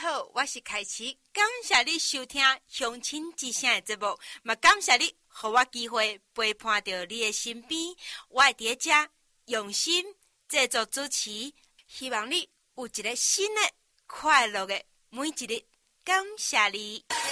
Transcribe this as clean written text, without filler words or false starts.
好，我是凯琪，感谢你收听乡亲之声的节目，嘛感谢你，给我机会陪伴到你的身边，我会在这用心制作主持，希望你有一个新的快乐的每一日，感谢你。